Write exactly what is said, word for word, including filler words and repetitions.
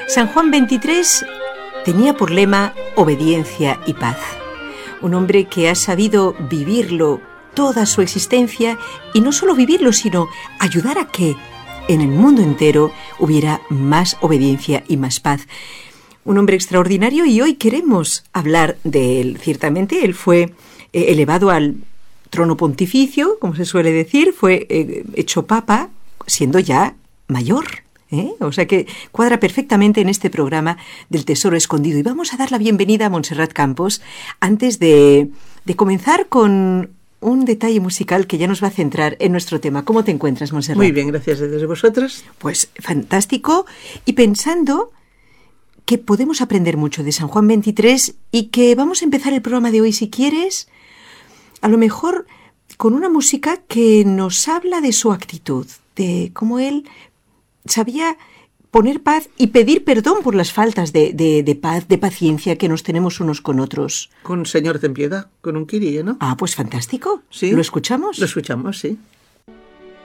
San Juan veintitrés tenía por lema obediencia y paz. Un hombre que ha sabido vivirlo toda su existencia, y no solo vivirlo, sino ayudar a que en el mundo entero hubiera más obediencia y más paz. Un hombre extraordinario, y hoy queremos hablar de él. Ciertamente, él fue eh, elevado al trono pontificio, como se suele decir, fue eh, hecho papa siendo ya mayor. ¿Eh? O sea que cuadra perfectamente en este programa del Tesoro Escondido. Y vamos a dar la bienvenida a Montserrat Campos antes de, de comenzar con un detalle musical que ya nos va a centrar en nuestro tema. ¿Cómo te encuentras, Montserrat? Muy bien, gracias a Dios. ¿Vosotras? Pues fantástico. Y pensando que podemos aprender mucho de San Juan veintitrés y que vamos a empezar el programa de hoy, si quieres, a lo mejor con una música que nos habla de su actitud, de cómo él sabía poner paz y pedir perdón por las faltas de, de, de paz, de paciencia que nos tenemos unos con otros. Con Señor ten piedad, con un Kyrie, ¿no? Ah, pues fantástico. ¿Sí? ¿Lo escuchamos? Lo escuchamos, sí.